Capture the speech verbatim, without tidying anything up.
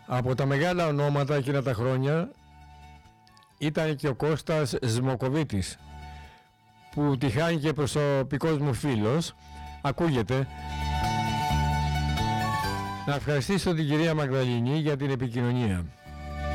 Από τα μεγάλα ονόματα εκείνα τα χρόνια ήταν και ο Κώστας Σμοκοβίτης, που τυχάνει και προσωπικός μου φίλος. Ακούγεται. Να ευχαριστήσω την κυρία Μαγδαληνή για την επικοινωνία.